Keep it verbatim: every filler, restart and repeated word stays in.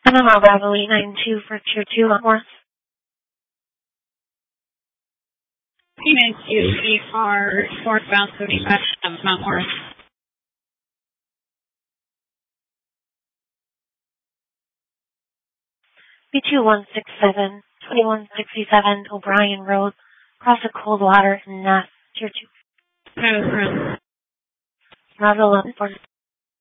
Panama Bravo eight nine two for Tier two North. eight nine two, E R, northbound seventy-five, Mount Morris. B two one six seven, twenty-one sixty-seven O'Brien Road, across the Coldwater in Ness, Tier two. Bravo, Bravo eleven four.